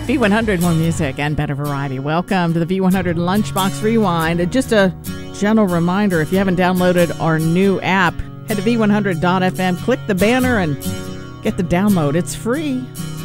V100, more music and better variety. Welcome to the V100 Lunchbox Rewind. Just a gentle reminder, if you haven't downloaded our new app, head to v100.fm, click the banner, and get the download. It's free.